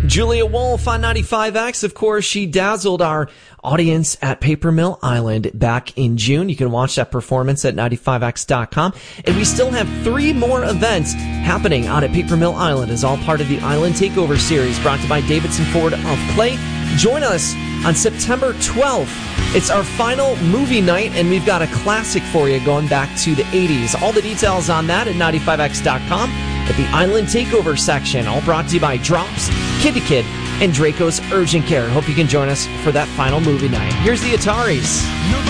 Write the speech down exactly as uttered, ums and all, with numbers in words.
Julia Wolf on ninety-five X. Of course, she dazzled our audience at Paper Mill Island back in June. You can watch that performance at ninety-five X dot com. And we still have three more events happening out at Paper Mill Island as all part of the Island Takeover series brought to you by Davidson Ford of Clay. Join us on September twelfth. It's our final movie night, and we've got a classic for you going back to the eighties. All the details on that at ninety-five X dot com at the Island Takeover section. All brought to you by Drops, Kid to Kid, and Draco's Urgent Care. Hope you can join us for that final movie night. Here's the Ataris.